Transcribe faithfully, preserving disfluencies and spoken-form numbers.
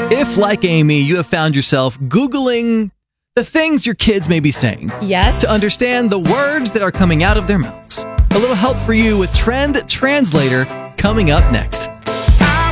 If, like Amy, you have found yourself Googling the things your kids may be saying Yes. to understand the words that are coming out of their mouths. A little help for you with Trend Translator coming up next.